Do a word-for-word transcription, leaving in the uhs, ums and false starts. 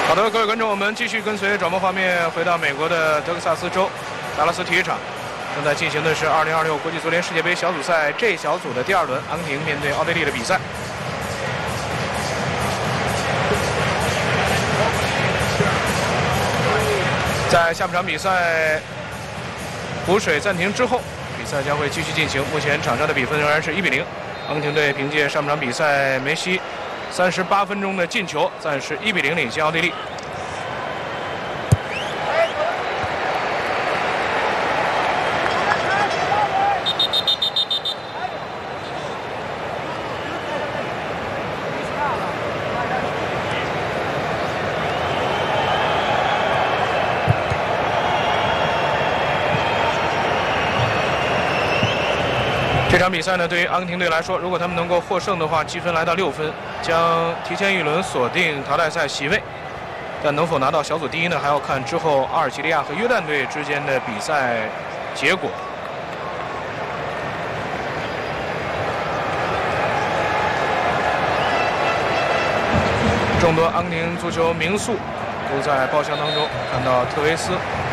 好的，各位观众，我们继续跟随转播画面回到美国的德克萨斯州达拉斯体育场，正在进行的是二零二六国际足联世界杯小组赛 J 小组的第二轮，阿根廷面对奥地利的比赛。在下半场比赛补水暂停之后，比赛将会继续进行。目前场上的比分仍然是一比零，阿根廷队凭借上半场比赛梅西三十八分钟的进球，暂时一比零领先奥地利。这场比赛呢，对于阿根廷队来说，如果他们能够获胜的话，积分来到六分，将提前一轮锁定淘汰赛席位。但能否拿到小组第一呢？还要看之后阿尔及利亚和约旦队之间的比赛结果。众多阿根廷足球名宿都在包厢当中，看到特维斯。